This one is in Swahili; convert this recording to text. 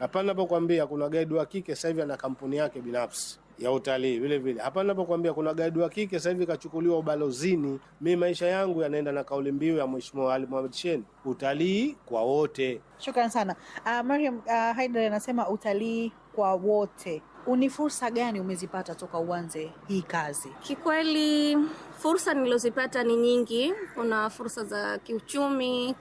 Hapa ninapokuambia kuna guide wa kike sasa hivi ana kampuni yake binafsi ya utalii vile vile. Hapa ninapokuambia kuna guide wa kike sasa hivi kachukuliwa ubalozini. Mimi maisha yangu yanaenda na kauli mbiu ya Mheshimiwa Ali Mohamed Shein, utalii kwa wote. Shukrani sana. Mariam, Haidar anasema utalii kwa wote. Uni fursa gani umezipata toka uanze hii kazi? Kikweli fursa nilizopata ni nyingi. Kuna fursa za kiuchumi,